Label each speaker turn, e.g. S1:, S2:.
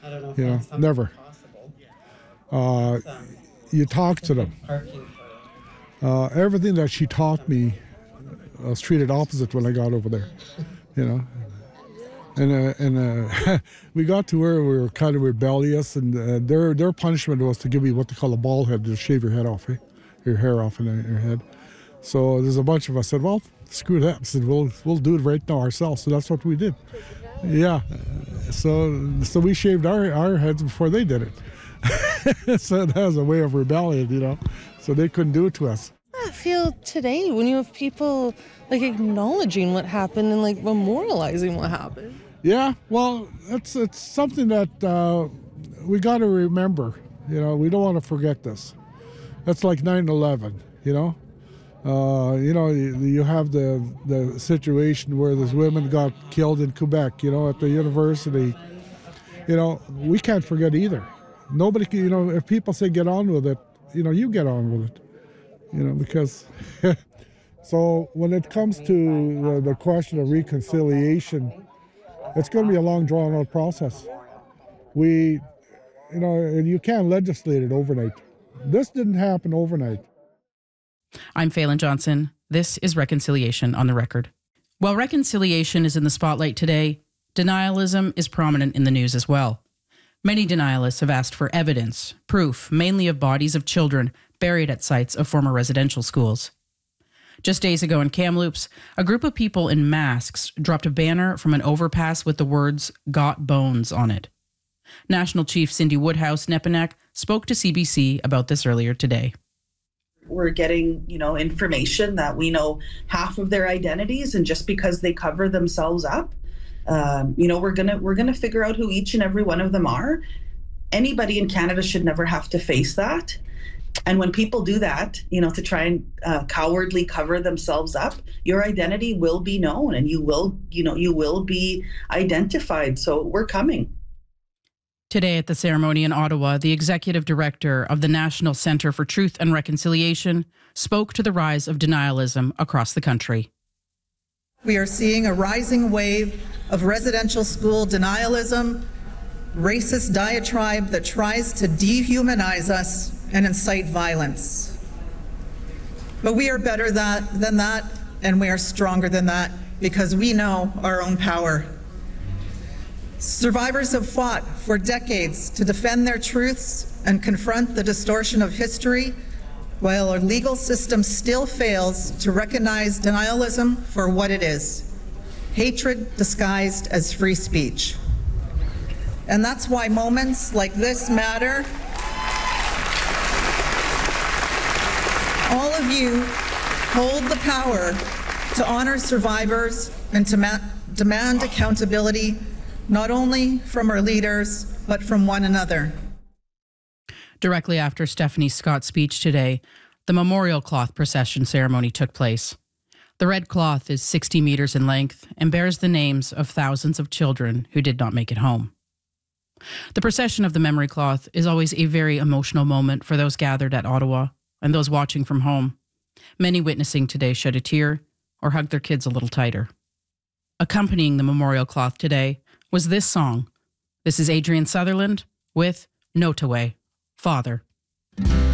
S1: I don't know if
S2: You know,
S1: that's something
S2: never.
S1: possible.
S2: You talk to them.
S1: Parking for
S2: Everything that she taught me, I was treated opposite when I got over there. You know, and we got to where we were kind of rebellious, and their punishment was to give me what they call a bald head, to shave your head off, your hair off in your head. So there's a bunch of us said, well, screw that. I said, we'll do it right now ourselves. So that's what we did. Yeah. So we shaved our heads before they did it. So that was a way of rebellion, you know. So they couldn't do it to us.
S3: I feel today when you have people like acknowledging what happened and like memorializing what happened.
S2: Yeah, well, it's something that we got to remember. You know, we don't want to forget this. That's like 9/11. You know, you have the situation where these women got killed in Quebec. You know, at the university. You know, we can't forget either. Nobody can. You know, if people say get on with it, you know, you get on with it. You know, because. So when it comes to the question of reconciliation, it's going to be a long, drawn-out process. You can't legislate it overnight. This didn't happen overnight.
S4: I'm Phelan Johnson. This is Reconciliation on the Record. While reconciliation is in the spotlight today, denialism is prominent in the news as well. Many denialists have asked for evidence, proof, mainly of bodies of children buried at sites of former residential schools. Just days ago in Kamloops, a group of people in masks dropped a banner from an overpass with the words, "Got Bones" on it. National Chief Cindy Woodhouse-Nepinak spoke to CBC about this earlier today.
S5: We're getting, information that we know half of their identities, and just because they cover themselves up, we're gonna figure out who each and every one of them are. Anybody in Canada should never have to face that. And when people do that, to try and cowardly cover themselves up, your identity will be known, and you will be identified. So we're coming.
S4: Today at the ceremony in Ottawa, the executive director of the National Centre for Truth and Reconciliation spoke to the rise of denialism across the country.
S6: We are seeing a rising wave of residential school denialism, racist diatribe that tries to dehumanize us and incite violence. But we are better than that, and we are stronger than that, because we know our own power. Survivors have fought for decades to defend their truths and confront the distortion of history, while our legal system still fails to recognize denialism for what it is: hatred disguised as free speech. And that's why moments like this matter. All of you hold the power to honor survivors and to demand accountability, not only from our leaders, but from one another.
S4: Directly after Stephanie Scott's speech today, the memorial cloth procession ceremony took place. The red cloth is 60 meters in length and bears the names of thousands of children who did not make it home. The procession of the memory cloth is always a very emotional moment for those gathered at Ottawa and those watching from home. Many witnessing today shed a tear or hugged their kids a little tighter. Accompanying the memorial cloth today was this song. This is Adrian Sutherland with Notaway, Father.